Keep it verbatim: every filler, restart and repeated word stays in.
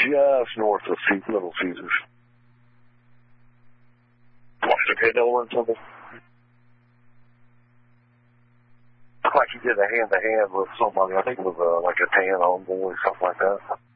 just north of C- Little Caesars. Okay, Nolan, something. Looked like you did a hand-to-hand with somebody. I think it was uh, like a tan homeboy, something like that.